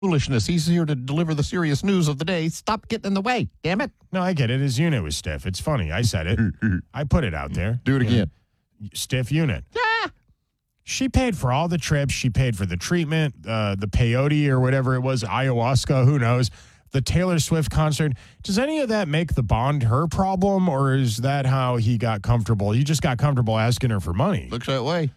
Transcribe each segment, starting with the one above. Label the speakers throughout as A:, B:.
A: foolishness. He's here to deliver the serious news of the day. Stop getting in the way, damn it.
B: No, I get it. His unit was stiff. It's funny. I said it. I put it out there.
A: Do it again.
B: Stiff unit.
A: Yeah.
B: She paid for all the trips. She paid for the treatment, the peyote or whatever it was, ayahuasca, who knows, the Taylor Swift concert. Does any of that make the bond her problem, or is that how he got comfortable? He just got comfortable asking her for money.
A: Looks that way.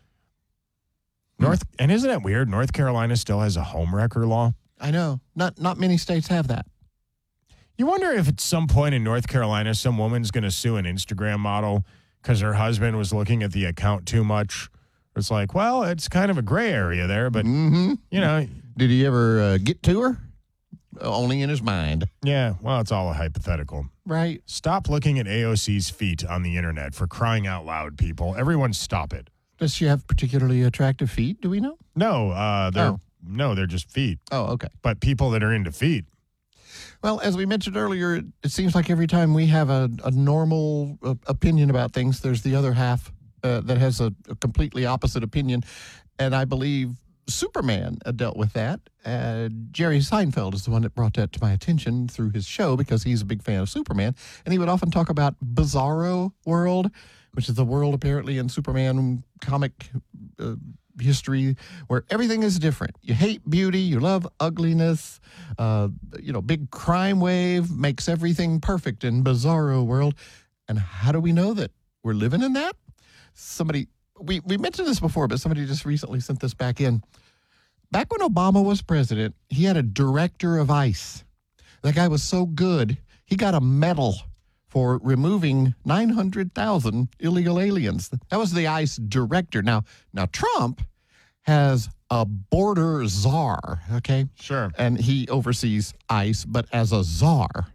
B: And isn't that weird? North Carolina still has a homewrecker law.
A: I know. Not many states have that.
B: You wonder if at some point in North Carolina, some woman's going to sue an Instagram model because her husband was looking at the account too much. It's like, well, it's kind of a gray area there, but, you know.
A: Did he ever get to her? Only in his mind.
B: Yeah, well, it's all a hypothetical.
A: Right.
B: Stop looking at AOC's feet on the internet, for crying out loud, people. Everyone stop it.
A: Does she have particularly attractive feet? Do we know?
B: No, they're just feet.
A: Oh, okay.
B: But people that are into feet.
A: Well, as we mentioned earlier, it seems like every time we have a normal opinion about things, there's the other half that has a completely opposite opinion. And I believe Superman dealt with that. Jerry Seinfeld is the one that brought that to my attention through his show because he's a big fan of Superman. And he would often talk about Bizarro World, which is the world apparently in Superman comic history where everything is different. You hate beauty, you love ugliness, big crime wave makes everything perfect in Bizarro World. And how do we know that we're living in that? Somebody, we mentioned this before, but somebody just recently sent this back in. Back when Obama was president, he had a director of ICE. That guy was so good, he got a medal for removing 900,000 illegal aliens. That was the ICE director. Now Trump has a border czar, okay?
B: Sure.
A: And he oversees ICE, but as a czar.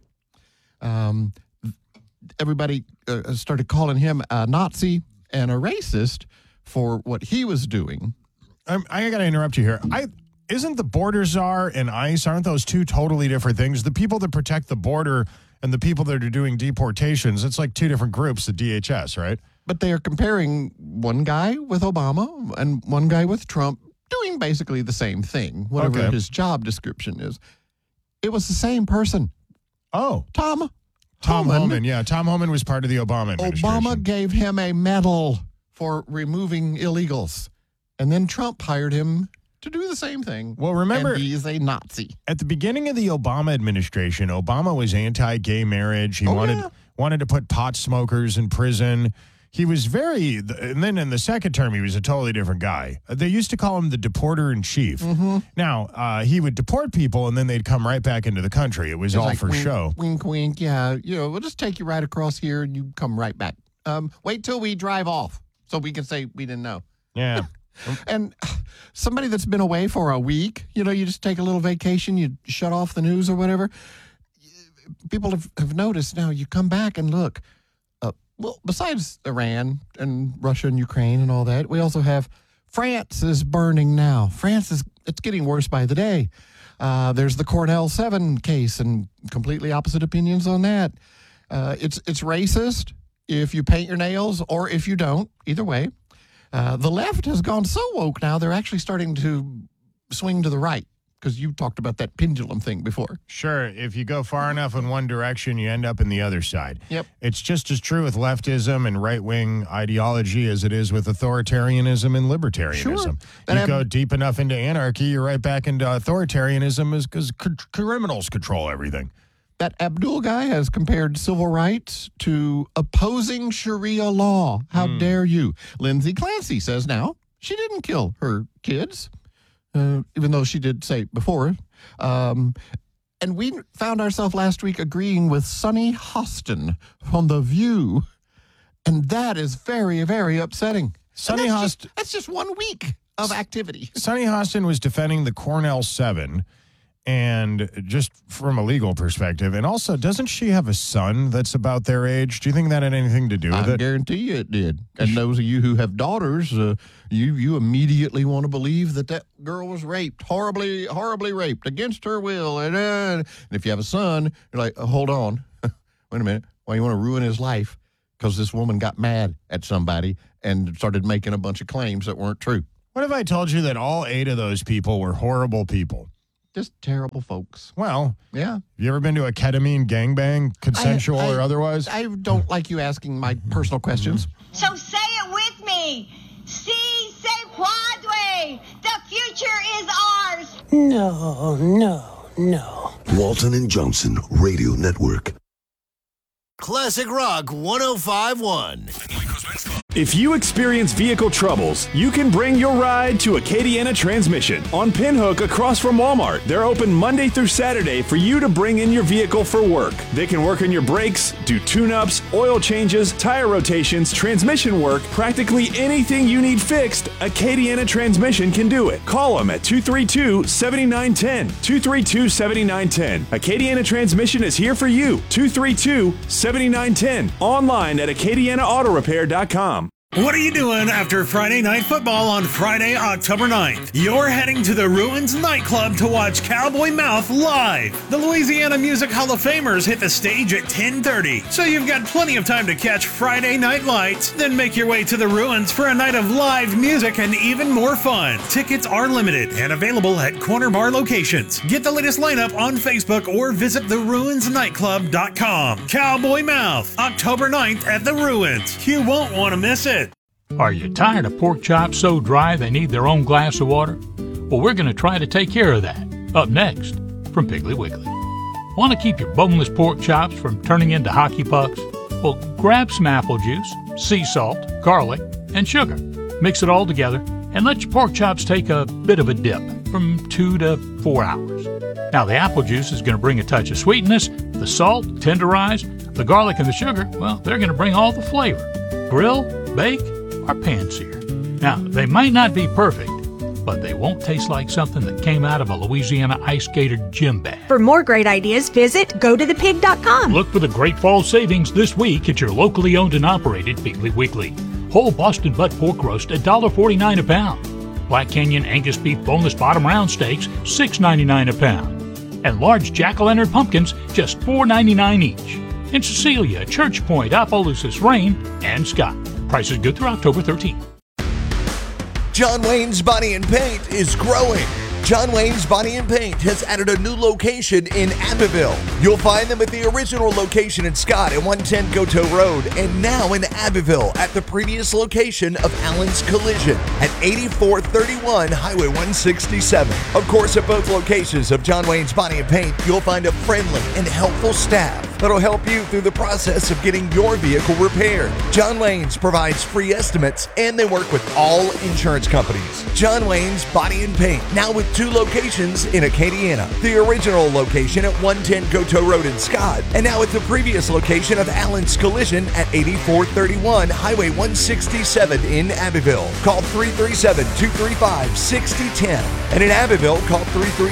A: Everybody started calling him a Nazi and a racist for what he was doing.
B: I got to interrupt you here. Isn't the border czar and ICE, aren't those two totally different things? The people that protect the border and the people that are doing deportations, it's like two different groups at DHS, right?
A: But they are comparing one guy with Obama and one guy with Trump doing basically the same thing, whatever his job description is. It was the same person.
B: Oh.
A: Tom
B: Homan. Yeah, Tom Homan was part of the Obama administration.
A: Obama gave him a medal for removing illegals. And then Trump hired him to do the same thing.
B: Well, remember,
A: and he's a Nazi.
B: At the beginning of the Obama administration, Obama was anti-gay marriage. He wanted to put pot smokers in prison. He was and then in the second term, he was a totally different guy. They used to call him the deporter-in-chief. Mm-hmm. Now, he would deport people, and then they'd come right back into the country. It was all like, for show.
A: Wink, wink, yeah. We'll just take you right across here, and you come right back. Wait till we drive off so we can say we didn't know.
B: Yeah.
A: And somebody that's been away for a week, you just take a little vacation, you shut off the news or whatever. People have noticed now you come back and look. Besides Iran and Russia and Ukraine and all that, we also have France is burning now. It's getting worse by the day. There's the Cornell 7 case and completely opposite opinions on that. It's racist if you paint your nails or if you don't, either way. The left has gone so woke now, they're actually starting to swing to the right because you talked about that pendulum thing before.
B: Sure. If you go far enough in one direction, you end up in the other side.
A: Yep.
B: It's just as true with leftism and right-wing ideology as it is with authoritarianism and libertarianism.
A: Sure.
B: You go deep enough into anarchy, you're right back into authoritarianism because criminals control everything.
A: That Abdul guy has compared civil rights to opposing Sharia law. How dare you? Lindsay Clancy says now she didn't kill her kids, even though she did say before. And we found ourselves last week agreeing with Sunny Hostin from The View. And that is very, very upsetting. That's just 1 week of activity.
B: Sunny Hostin was defending the Cornell 7. And just from a legal perspective, and also, doesn't she have a son that's about their age? Do you think that had anything to do with it?
A: I guarantee you it did. And those of you who have daughters, you immediately want to believe that girl was raped, horribly, horribly raped, against her will. And if you have a son, you're like, hold on, wait a minute, why you want to ruin his life? Because this woman got mad at somebody and started making a bunch of claims that weren't true.
B: What if I told you that all 8 of those people were horrible people?
A: just terrible folks.
B: Well,
A: yeah.
B: Have you ever been to a ketamine gangbang, consensual or otherwise?
A: I don't like you asking my personal questions.
C: So say it with me. Si se puede. The future is ours.
D: No.
E: Walton and Johnson Radio Network.
F: Classic Rock 105.1.
G: If you experience vehicle troubles, you can bring your ride to Acadiana Transmission on Pinhook across from Walmart. They're open Monday through Saturday for you to bring in your vehicle for work. They can work on your brakes, do tune-ups, oil changes, tire rotations, transmission work, practically anything you need fixed, Acadiana Transmission can do it. Call them at 232-7910. 232-7910. Acadiana Transmission is here for you. 232-7910. Online at AcadianaAutoRepair.com.
H: What are you doing after Friday Night Football on Friday, October 9th? You're heading to the Ruins nightclub to watch Cowboy Mouth live. The Louisiana Music Hall of Famers hit the stage at 10:30, so you've got plenty of time to catch Friday Night Lights, then make your way to the Ruins for a night of live music and even more fun. Tickets are limited and available at corner bar locations. Get the latest lineup on Facebook or visit theruinsnightclub.com. Cowboy Mouth, October 9th at the Ruins. You won't want to miss it.
I: Are you tired of pork chops so dry they need their own glass of water? Well, we're going to try to take care of that. Up next, from Piggly Wiggly. Want to keep your boneless pork chops from turning into hockey pucks? Well, grab some apple juice, sea salt, garlic, and sugar. Mix it all together and let your pork chops take a bit of a dip from 2 to 4 hours. Now, the apple juice is going to bring a touch of sweetness. The salt, tenderize. The garlic and the sugar, well, they're going to bring all the flavor. Grill, bake, or pan-sear. Now, they might not be perfect, but they won't taste like something that came out of a Louisiana ice skater gym bag.
J: For more great ideas, visit gotothepig.com.
I: Look for the great fall savings this week at your locally owned and operated Piggly Wiggly. Whole Boston butt pork roast, $1.49 a pound. Black Canyon Angus beef boneless bottom round steaks, $6.99 a pound. And large jack-o'-lantern pumpkins, just $4.99 each. In Cecilia, Church Point, Opelousas, Rain, and Scott. Prices good through October 13th.
F: John Wayne's Body and Paint is growing. John Wayne's Body and Paint has added a new location in Abbeville. You'll find them at the original location in Scott at 110 Goto Road, and now in Abbeville at the previous location of Allen's Collision at 8431 Highway 167. Of course, at both locations of John Wayne's Body and Paint, you'll find a friendly and helpful staff that'll help you through the process of getting your vehicle repaired. John Wayne's provides free estimates, and they work with all insurance companies. John Wayne's Body and Paint, now with 2 locations in Acadiana. The original location at 110 Goto Road in Scott, and now at the previous location of Allen's Collision at 8431 Highway 167 in Abbeville. Call 337-235-6010. And in Abbeville, call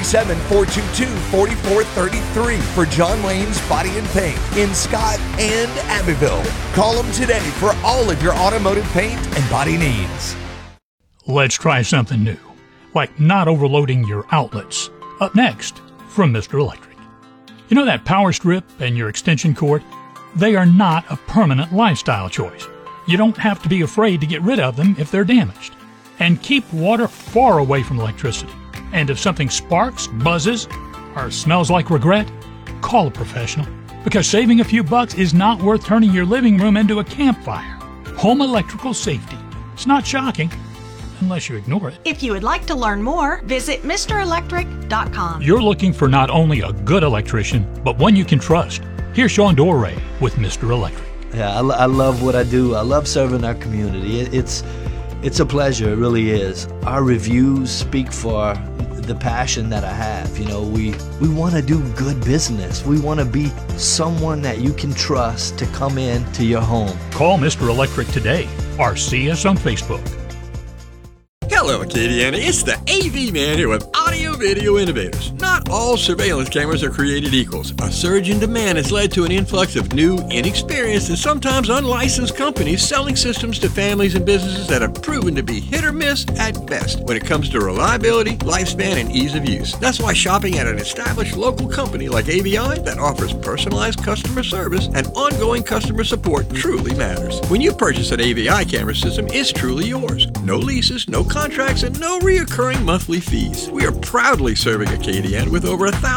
F: 337-422-4433 for John Wayne's Body and Paint in Scott and Abbeville. Call them today for all of your automotive paint and body needs.
I: Let's try something new, like not overloading your outlets. Up next, from Mr. Electric. You know that power strip and your extension cord? They are not a permanent lifestyle choice. You don't have to be afraid to get rid of them if they're damaged. And keep water far away from electricity. And if something sparks, buzzes, or smells like regret, call a professional. Because saving a few bucks is not worth turning your living room into a campfire. Home electrical safety. It's not shocking, unless you ignore it.
J: If you would like to learn more, visit MrElectric.com.
I: You're looking for not only a good electrician, but one you can trust. Here's Sean Dorey with Mr. Electric.
K: Yeah, I love what I do. I love serving our community. It's a pleasure, it really is. Our reviews speak for the passion that I have. You know, we want to do good business. We want to be someone that you can trust to come in to your home.
I: Call Mr. Electric today or see us on Facebook.
L: Hello, Acadiana. It's the AV Man here with Audio Video Innovators. Not all surveillance cameras are created equals. A surge in demand has led to an influx of new, inexperienced, and sometimes unlicensed companies selling systems to families and businesses that have proven to be hit or miss at best when it comes to reliability, lifespan, and ease of use. That's why shopping at an established local company like AVI that offers personalized customer service and ongoing customer support truly matters. When you purchase an AVI camera system, it's truly yours. No leases, no contracts contracts and no reoccurring monthly fees. We are proudly serving Acadiana with over 1,000